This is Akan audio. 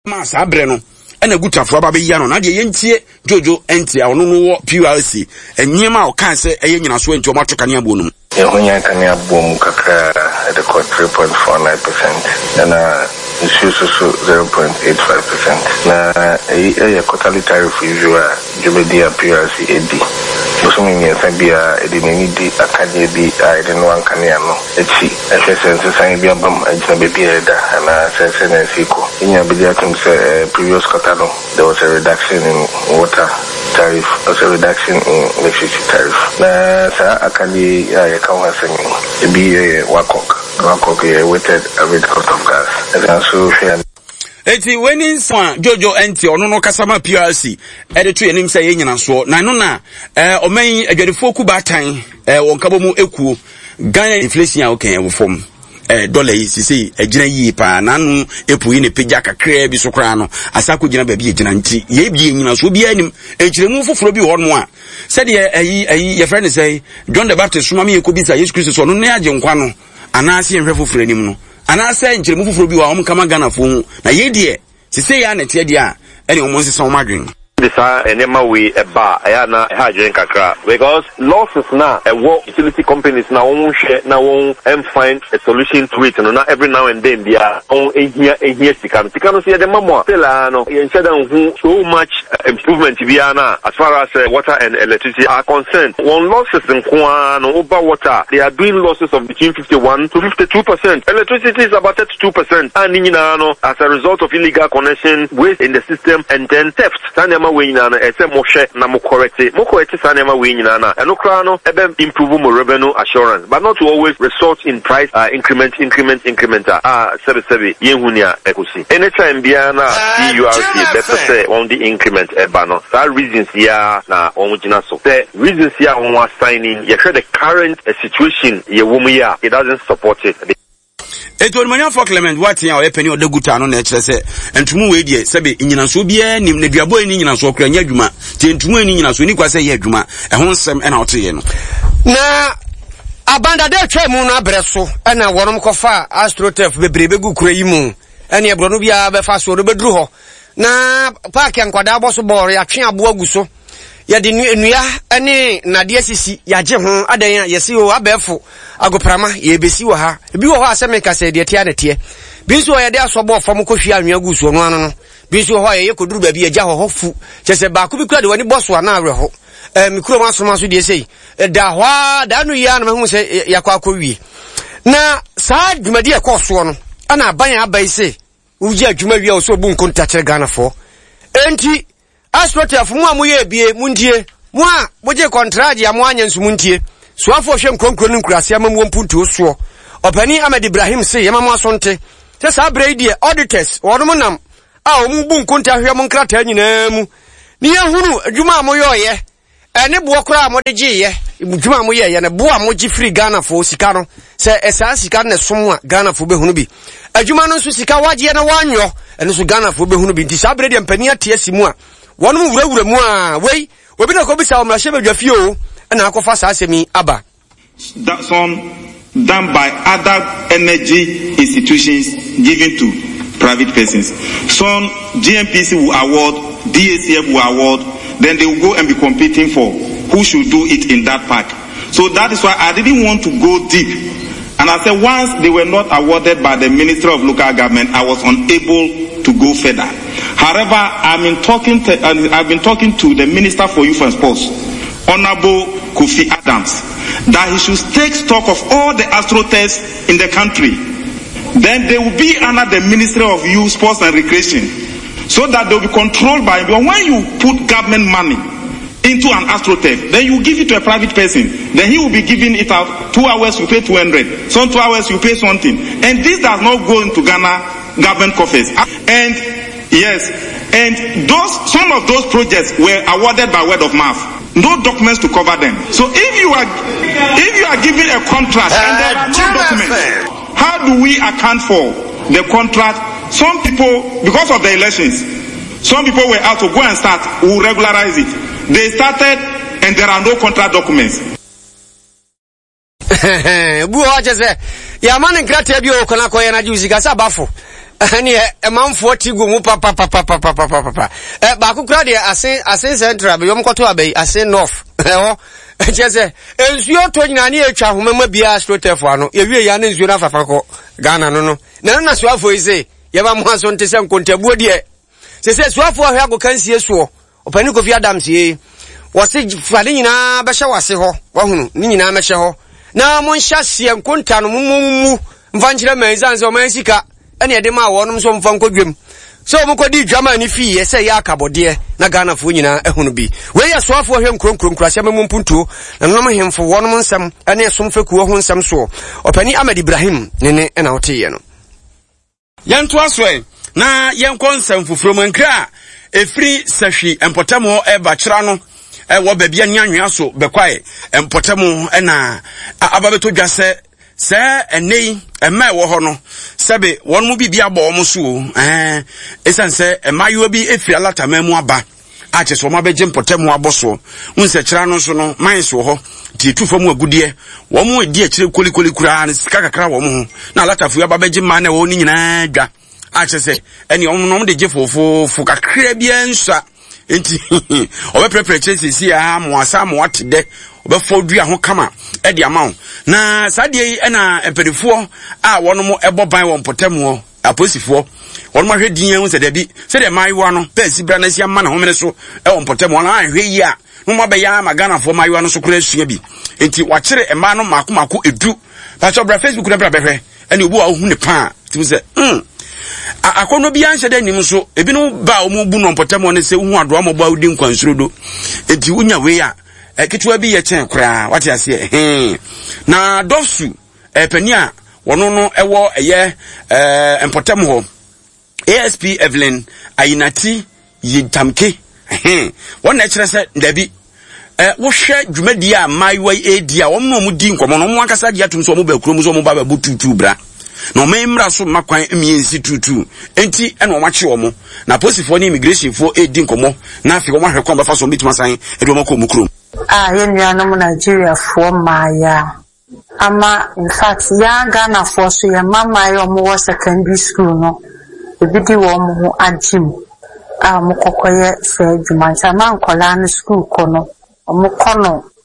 Masa Breno. And a good for Baby Yano, Nadia Yentie, Jojo, Entia, or no PRC, and Nima or Cancer, a yen as went to Matokania Bonum. Yonya Kanya Boom Kaka at the court 3.49%, and Isusu 0.85%. A quarterly tariff usual Jubidia PRC AD. Assuming Sabia, Edinidi, Akadi, I didn't want Kanyano, Echi, FSN, Sanibia Bum, and Babyada, and Sensen and Siko. In your Bidiatum's previous Catalo, there was a reduction in water tariff, also a reduction in electricity tariff. Akadi, I can't say, be a Wakok, weighted average cost of gas. And also, Eti winning swan Jojo Enti ono kasama PRC editor enim say nyina so na no na omen adwadefo ku batan wonkabo mu ekuo Ghana inflation a okan e fom dollar yi sisi agina yi pa nanu epu yi ne pagya kakra bi so kra no asako gina ba bi agina nti ye bi nyina so bi anim ekiremu foforo bi hono a said ye friend say John the Baptist suma me ekobisa Jesus Christ so no ne age nkwa no anase enhwe foforo anim no anase nkiremu foforo bi wa om kama Ghana fo na ye de sisi ya na tie de a ene omo nsesa o madwen. This enema we a bar ayana ha drink kakra because losses na what utility companies now won't share now won't find a solution to it and not every now and then they are on here sikano see the mama no who so much improvement biana as far as water and electricity are concerned. One losses in Kwan over water they are doing losses of between 51 to 52%. Electricity is about 32% and as a result of illegal connection waste in the system and then theft. We na ese mo hwe na mo correct sanema we nyina na eno kra no ebe improve mo revenue assurance but not to always result in price increment sebi yehunia ekosi anytime bia na URC better say on the increment eba no that reasons ya na on gina so the reasons ya on was signing you the current situation ye womu ya it doesn't support it. Eto manya for Clement what ya o penny odaguta no na ekire se entumu we die sebe nyina so bia nim na duabo ni nyina so kra nya adwuma ti entumu ni nyina so ni kwa se ye adwuma ehon nsem e na otoye no na abanda de twa mu na breso e na wonom kofa astrotef bebrebe gu kura yi mu ene ebro no bia be fa so do bedru ho na park ankwada aboso bor ya twe abo aguso ya de nua ene na de asisi ya je ho adan ya yesi o abefo agoprama ye besi wo ha bi wo ho aseme ka se de tia de tie bi so ye de asobo fam ko hwia anwa guso no ano no bi so ho ye koduru ba bi agya ho fu chese ba ko bi kura de wani boso na awe ho mikro masoma so de sei da hwa da no ya na hu se yakwa akowie na saa dwumadi e koso no ana aban abai se uji adwuma wi o so bu nkonta kire Ghana fo enti asprotef mu amoye bie mundie mu a boje contract ya mu anyensu muntie so afo hwe nkronkro no nkurase amamu mpuntu so opani Ahmed Ibrahim se yamamu asonte se sa braidie auditors wodom nam a omu bu nkonta hwe mu nkrata nyina mu ni ehunu adwuma amoyo ye ene bo kora amode giye adwuma amoye ye ne bo amoji free Ghana fo sika no se esa sika ne som a Ghana fo behunu bi adwuma no so sika waje na wanyo ene so Ghana fo behunu bi nti sa braidie mpani atiasi mu a wonu wurawura mu a wei obi na ko bisa o mrahye badwafie o na akofa sa asemi aba that some done by other energy institutions given to private persons. Some GNPC will award, DACF will award, then they will go and be competing for who should do it in that park. So that is why I didn't want to go deep. And I said once they were not awarded by the Ministry of Local Government, I was unable to go further. However, I've been talking to the Minister for Youth and Sports, Honorable Kofi Adams, that he should take stock of all the astroturfs in the country. Then they will be under the Ministry of Youth, Sports and Recreation, so that they will be controlled by. But when you put government money into an astroturf, then you give it to a private person. Then he will be giving it out. 2 hours you pay 200. Some 2 hours you pay something. And this does not go into Ghana government coffers. And yes, and some of those projects were awarded by word of mouth. No documents to cover them. So if you are given a contract and there are no documents, how do we account for the contract? Some people, because of the elections, some people were out to go and start, will regularize it. They started and there are no contract documents. ani e manfo tigu mu papa ba kukura de asen central be yom kwoto abai asen north ho chese ensuo to nyina ne atwa homama bia astrotefo ano yewie ya ne nsuo na fafako Ghana no na suafo ise ye ba mo aso ntese nkontabuo de sese suafo ahwe agokansie so opani Kofi Adams ye wose fade nyina be hye wase ho wahunu ni nyina me hye ho na mo nhya sie nkonta no mu mfa nkyere manzanse o man sika ene ede ma wonum so mfa nkodwem so mo kodi dwama ni fi ye se ya akabode na Ghana fo nyina ehunu bi we ya soafo hwe nkronkronkrase me mumpuntuo na nom hemfo wonum nsam ene esomfakuo ho nsam so opani Ahmed Ibrahim nene ena wote no yanto asoe na yenkonsam fufuro mankra efri sahwi empotamo eba kyera no wo babia nyanwea so bekwae empotamo ena ababeto dwase se enei ema wo ho no sebe won mu bibia bo mo so esanse emayo bi efri alatama mu aba ache so ma beje empotamo aboso unse kyera no so no man so ho ti tufo mu agudie wo mu edi akire kolikoli kura na sika kakra wo mu na alatafu aba beje ma na wo ni nyina dwa ache se eni onnom de je fofo kakra bia nsa enti obe prepare sisi a mo asa mo atede obe fodua ho kama e de amawo na sadie na empedifo a wonom eboban won potamo aposifo wonom ahwe din hu se dabi se de maiwa no pesi bra na sia ma na homene so e won potamo na ahwe yi a no mabeya magana fo maiwa no so kura sua bi enti wakire ema no mako edu pa so bra Facebook na bra behwe ene obu a hu ne pa ti se akono bi anhye da nim so ebi no ba o mu bu no potamo ne se hu ado ambo ba udi nkwansurodo enti unya we a ketwa bi ye chen kura wati ase na dosu pani a wono no ewo eye empotamo ho ASP Evelyn Ayinati Yitamke wona kire se ndabi wo hwe dwumadi a maiwa edi a wo no mu di nkomo no mo akasa di atum so mo ba kurom so mo ba bututu bra no memra so makwan emiensi tutu enti ene o mache omo na posifo ni immigration fo edi nkomo na afi o mahwe kon ba fa so bituma san edi o mako mu kurom yenua no Nigeria fo maya ama in fact ya Ghana fo so ya mama yo mo secondary school no ebidi wo mo ho agim mo kokoye se dwuma sama nkola no school kono mo kono